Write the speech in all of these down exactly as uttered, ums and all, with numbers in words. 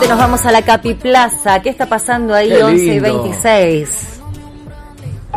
nos vamos a la Capiplaza. ¿Qué está pasando ahí? once y veintiséis. Sí,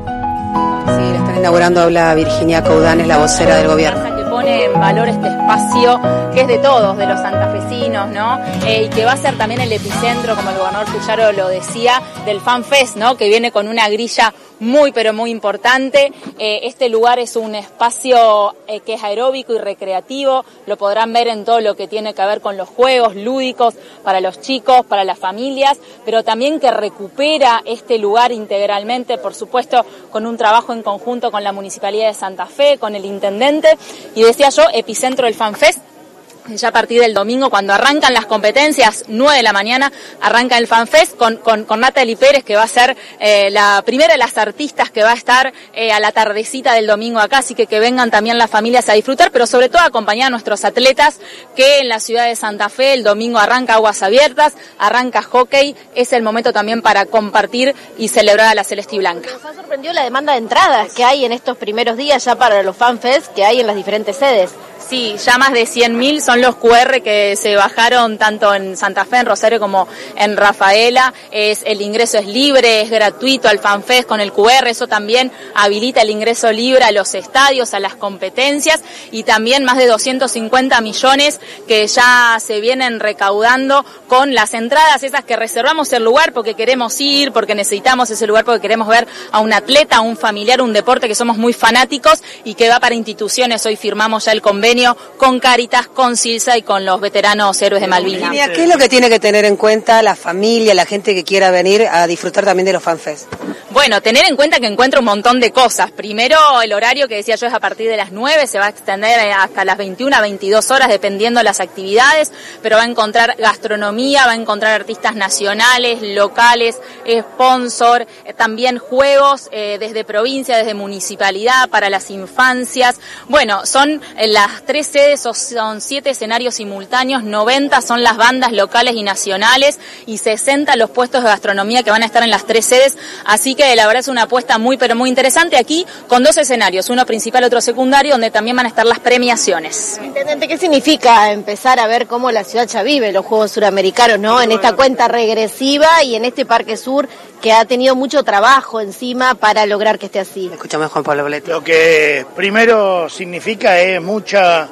la están inaugurando, habla Virginia Coudanes, la vocera del gobierno. Que pone en valor este espacio que es de todos, de los santafesinos, ¿no? Eh, y que va a ser también el epicentro, como el gobernador Puyaro lo decía, del FanFest, ¿no? Que viene con una grilla muy, pero muy importante. Eh, este lugar es un espacio eh, que es aeróbico y recreativo, lo podrán ver en todo lo que tiene que ver con los juegos lúdicos para los chicos, para las familias, pero también que recupera este lugar integralmente, por supuesto, con un trabajo en conjunto con la Municipalidad de Santa Fe, con el Intendente, y decía yo, epicentro del FanFest. Ya a partir del domingo, cuando arrancan las competencias, nueve de la mañana, arranca el FanFest con, con, con Natalie Pérez, que va a ser eh, la primera de las artistas que va a estar eh, a la tardecita del domingo acá, así que que vengan también las familias a disfrutar, pero sobre todo a acompañar a nuestros atletas, que en la ciudad de Santa Fe el domingo arranca aguas abiertas, arranca hockey, es el momento también para compartir y celebrar a la Celeste y Blanca. Nos ha sorprendido la demanda de entradas que hay en estos primeros días ya para los FanFest que hay en las diferentes sedes. Sí, ya más de cien mil son los cu erre que se bajaron tanto en Santa Fe, en Rosario, como en Rafaela. Es, el ingreso es libre, es gratuito al FanFest con el cu erre, eso también habilita el ingreso libre a los estadios, a las competencias, y también más de doscientos cincuenta millones que ya se vienen recaudando con las entradas, esas que reservamos el lugar porque queremos ir, porque necesitamos ese lugar, porque queremos ver a un atleta, a un familiar, un deporte que somos muy fanáticos y que va para instituciones. Hoy firmamos ya el convenio con Cáritas, con Silsa y con los veteranos héroes de Malvinas. ¿Qué es lo que tiene que tener en cuenta la familia, la gente que quiera venir a disfrutar también de los FanFest? Bueno, tener en cuenta que encuentra un montón de cosas. Primero, el horario que decía yo es a partir de las nueve, se va a extender hasta las veintiuna, veintidós horas, dependiendo de las actividades, pero va a encontrar gastronomía, va a encontrar artistas nacionales, locales, sponsor, eh, también juegos eh, desde provincia, desde municipalidad, para las infancias. Bueno, son eh, las tres sedes, son siete escenarios simultáneos, noventa son las bandas locales y nacionales y sesenta los puestos de gastronomía que van a estar en las tres sedes, así que la verdad es una apuesta muy pero muy interesante aquí con dos escenarios, uno principal, otro secundario, donde también van a estar las premiaciones. Intendente, ¿qué significa empezar a ver cómo la ciudad ya vive los Juegos Suramericanos, ¿no? En esta cuenta regresiva y en este Parque Sur que ha tenido mucho trabajo encima para lograr que esté así. Escuchamos a Juan Pablo Boletti. Lo que primero significa es mucha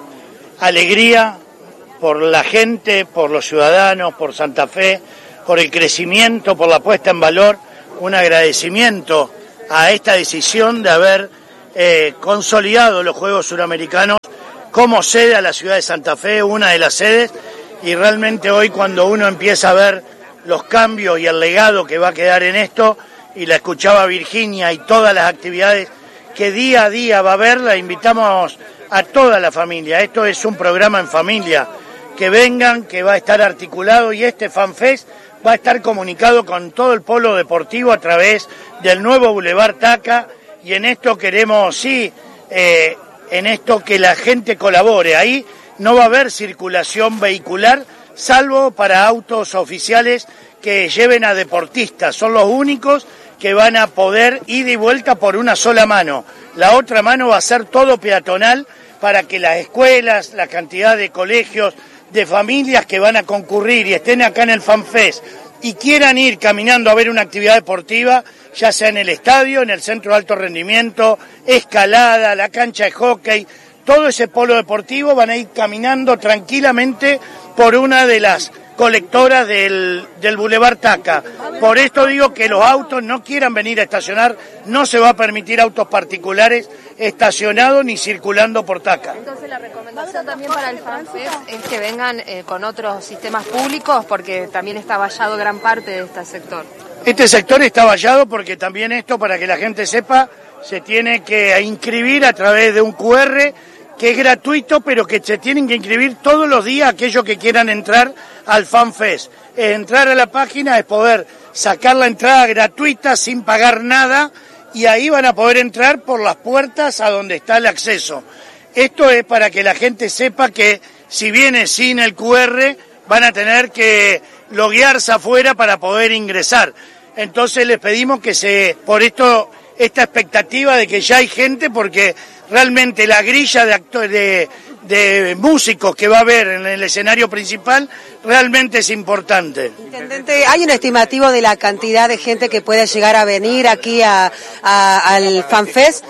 alegría por la gente, por los ciudadanos, por Santa Fe, por el crecimiento, por la puesta en valor, un agradecimiento a esta decisión de haber eh, consolidado los Juegos Suramericanos como sede a la ciudad de Santa Fe, una de las sedes, y realmente hoy cuando uno empieza a ver los cambios y el legado que va a quedar en esto, y la escuchaba Virginia y todas las actividades que día a día va a haber, la invitamos a toda la familia. Esto es un programa en familia, que vengan, que va a estar articulado, y este FanFest va a estar comunicado con todo el polo deportivo a través del nuevo Boulevard Taca, y en esto queremos, sí, eh, en esto que la gente colabore. Ahí no va a haber circulación vehicular, salvo para autos oficiales que lleven a deportistas. Son los únicos que van a poder ir y vuelta por una sola mano. La otra mano va a ser todo peatonal para que las escuelas, la cantidad de colegios, de familias que van a concurrir y estén acá en el FanFest y quieran ir caminando a ver una actividad deportiva, ya sea en el estadio, en el centro de alto rendimiento, escalada, la cancha de hockey, todo ese polo deportivo, van a ir caminando tranquilamente por una de las colectoras del, del Boulevard Taca. Por esto digo que los autos no quieran venir a estacionar, no se va a permitir autos particulares estacionados ni circulando por Taca. Entonces la recomendación también para el FanFest es que vengan eh, con otros sistemas públicos, porque también está vallado gran parte de este sector. Este sector está vallado porque también esto, para que la gente sepa, se tiene que inscribir a través de un cu erre que es gratuito, pero que se tienen que inscribir todos los días aquellos que quieran entrar al FanFest. Entrar a la página es poder sacar la entrada gratuita sin pagar nada, y ahí van a poder entrar por las puertas a donde está el acceso. Esto es para que la gente sepa que si viene sin el cu erre van a tener que loguearse afuera para poder ingresar. Entonces les pedimos que se, por esto, esta expectativa de que ya hay gente, porque realmente la grilla de, acto, de, de músicos que va a haber en el escenario principal realmente es importante. Intendente, ¿hay un estimativo de la cantidad de gente que puede llegar a venir aquí a, a, al FanFest?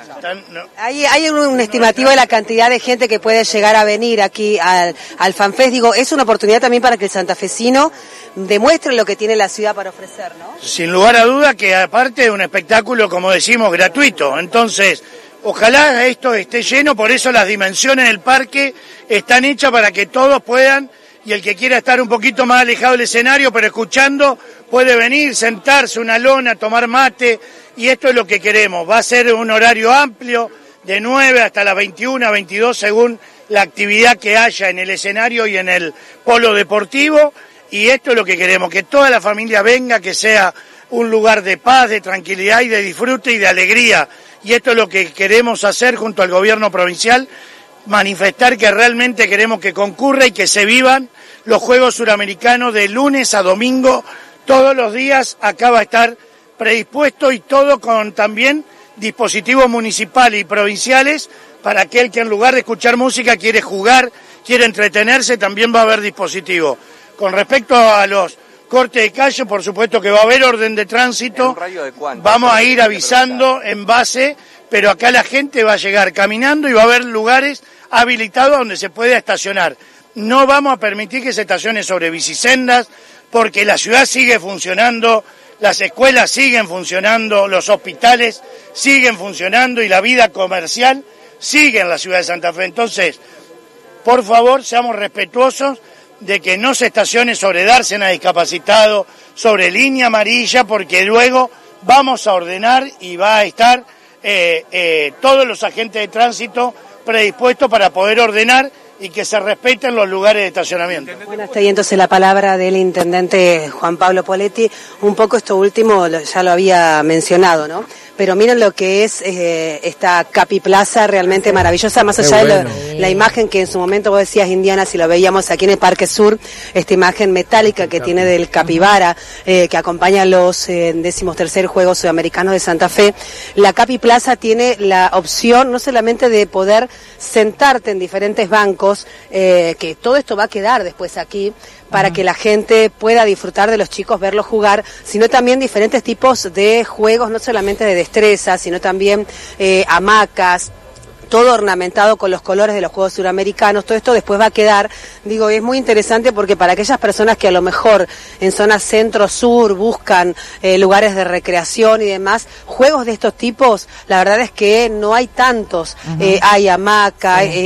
¿Hay, ¿Hay un estimativo de la cantidad de gente que puede llegar a venir aquí al, al FanFest? Digo, es una oportunidad también para que el santafesino demuestre lo que tiene la ciudad para ofrecer, ¿no? Sin lugar a duda que aparte de un espectáculo, como decimos, gratuito. Entonces, ojalá esto esté lleno, por eso las dimensiones del parque están hechas para que todos puedan, y el que quiera estar un poquito más alejado del escenario, pero escuchando, puede venir, sentarse, una lona, tomar mate, y esto es lo que queremos. Va a ser un horario amplio, de nueve hasta las veintiuna, veintidós, según la actividad que haya en el escenario y en el polo deportivo, y esto es lo que queremos, que toda la familia venga, que sea un lugar de paz, de tranquilidad y de disfrute y de alegría. Y esto es lo que queremos hacer junto al gobierno provincial, manifestar que realmente queremos que concurra y que se vivan los Juegos Suramericanos de lunes a domingo, todos los días. Acá va a estar predispuesto y todo con también dispositivos municipales y provinciales para aquel que en lugar de escuchar música quiere jugar, quiere entretenerse, también va a haber dispositivos. Con respecto a los corte de calle, por supuesto que va a haber orden de tránsito, vamos a ir avisando en base, pero acá la gente va a llegar caminando y va a haber lugares habilitados donde se puede estacionar. No vamos a permitir que se estacione sobre bicisendas, porque la ciudad sigue funcionando, las escuelas siguen funcionando, los hospitales siguen funcionando y la vida comercial sigue en la ciudad de Santa Fe. Entonces, por favor, seamos respetuosos de que no se estacione sobre dársena discapacitado, sobre línea amarilla, porque luego vamos a ordenar y va a estar eh, eh, todos los agentes de tránsito predispuestos para poder ordenar y que se respeten los lugares de estacionamiento. Bueno, está ahí entonces la palabra del intendente Juan Pablo Poletti. Un poco esto último ya lo había mencionado, ¿no? Pero miren lo que es eh, esta Capiplaza realmente maravillosa, más allá bueno. de la, la imagen que en su momento vos decías, Indiana, si lo veíamos aquí en el Parque Sur, esta imagen metálica que tiene del capibara, eh, que acompaña los eh, décimos tercer Juegos Sudamericanos de Santa Fe. La Capiplaza tiene la opción no solamente de poder sentarte en diferentes bancos, eh, que todo esto va a quedar después aquí, para que la gente pueda disfrutar de los chicos, verlos jugar, sino también diferentes tipos de juegos, no solamente de destreza, sino también eh, hamacas, todo ornamentado con los colores de los Juegos Suramericanos. Todo esto después va a quedar, digo, es muy interesante porque para aquellas personas que a lo mejor en zonas centro-sur buscan eh, lugares de recreación y demás, juegos de estos tipos, la verdad es que no hay tantos. Uh-huh. eh, hay hamaca, sí. eh,